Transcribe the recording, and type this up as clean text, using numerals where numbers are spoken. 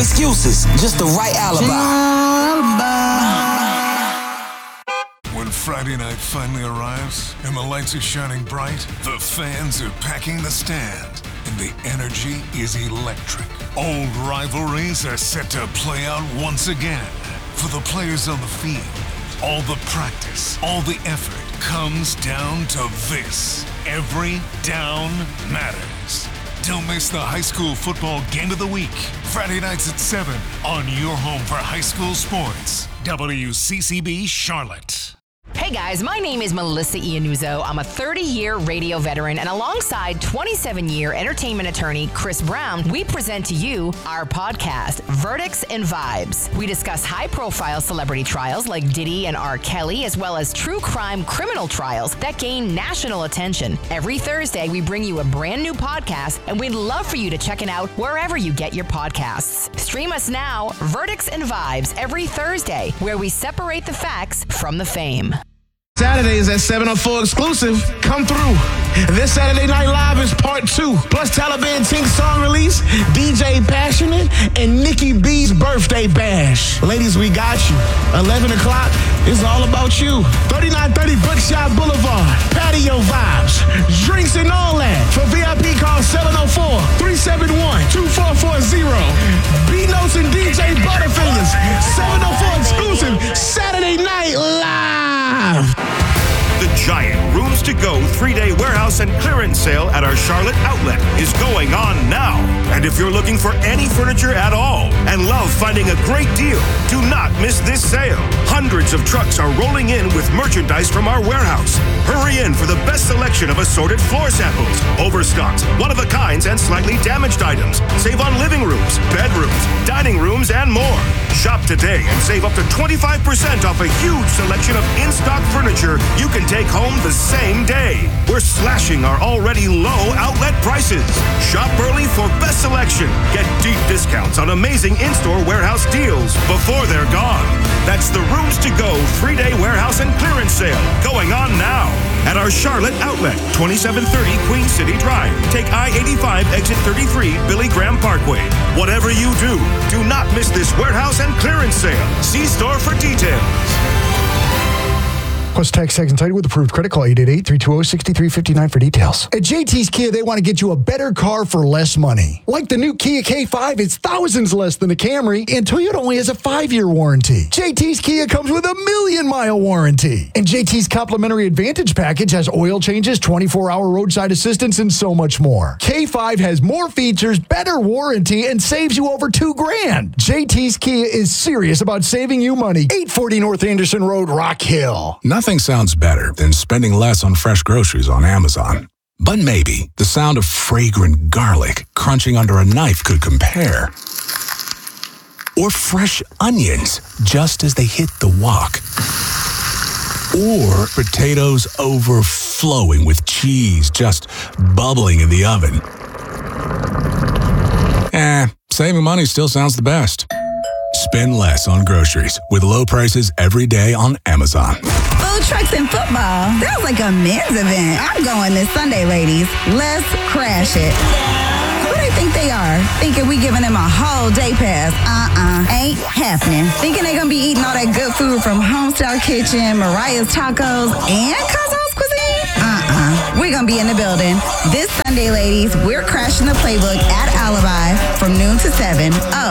excuses, just the right alibi. When Friday night finally arrives and the lights are shining bright, the fans are packing the stand, and the energy is electric. Old rivalries are set to play out once again. For the players on the field, all the practice, all the effort comes down to this. Every down matters. Don't miss the high school football game of the week. Friday nights at 7 on your home for high school sports. WCCB Charlotte. Hey guys, my name is Melissa Iannuzzo. I'm a 30-year radio veteran, and alongside 27-year entertainment attorney Chris Brown, we present to you our podcast, Verdicts and Vibes. We discuss high-profile celebrity trials like Diddy and R. Kelly, as well as true crime criminal trials that gain national attention. Every Thursday, we bring you a brand new podcast, and we'd love for you to check it out wherever you get your podcasts. Stream us now, Verdicts and Vibes, every Thursday, where we separate the facts from the fame. Saturdays at 704 exclusive. Come through. This Saturday Night Live is part 2. Plus Taliban Tink song release, DJ Passionate, and Nikki B's birthday bash. Ladies, we got you. 11 o'clock is all about you. 3930 Brookshire Boulevard. Patio vibes, drinks and all that. For VIP, call 704-371-2440. B-Notes and DJ Butterfingers. 704 exclusive. Saturday Night Live. The giant Rooms to Go 3-day warehouse and clearance sale at our Charlotte outlet is going on now. And if you're looking for any furniture at all and love finding a great deal, do not miss this sale. Hundreds of trucks are rolling in with merchandise from our warehouse. Hurry in for the best selection of assorted floor samples, overstocks, one-of-a-kinds, and slightly damaged items. Save on living rooms, bedrooms, dining rooms, and more. Shop today and save up to 25% off a huge selection of in-stock furniture you can take home the same day. We're slashing our already low outlet prices. Shop early for best selection. Get deep discounts on amazing in-store warehouse deals before they're gone. That's the Rooms to Go 3-day warehouse and clearance sale going on now at our Charlotte outlet, 2730 Queen City Drive. Take I-85 exit 33 Billy Graham Parkway. Whatever you do, do not miss this warehouse and clearance sale. See store for details. Plus tax, tags, and title with approved credit. Call 888-320-6359 for details. At JT's Kia, they want to get you a better car for less money. Like the new Kia K5, it's thousands less than the Camry, and Toyota only has a 5-year warranty. JT's Kia comes with a 1,000,000-mile warranty. And JT's Complimentary Advantage package has oil changes, 24-hour roadside assistance, and so much more. K5 has more features, better warranty, and saves you over $2,000. JT's Kia is serious about saving you money. 840 North Anderson Road, Rock Hill. Nothing sounds better than spending less on fresh groceries on Amazon. But maybe the sound of fragrant garlic crunching under a knife could compare. Or fresh onions just as they hit the wok. Or potatoes overflowing with cheese just bubbling in the oven. Saving money still sounds the best. Spend less on groceries with low prices every day on Amazon. Food trucks and football. Sounds like a men's event. I'm going this Sunday, ladies. Let's crash it. Who they think they are? Thinking we giving them a whole day pass. Ain't happening. Thinking they gonna be eating all that good food from Homestyle Kitchen, Mariah's Tacos, and Cosmo's Cuisine? We're gonna be in the building. This Sunday, ladies, we're crashing the playbook at Alibi from noon to 7. Oh,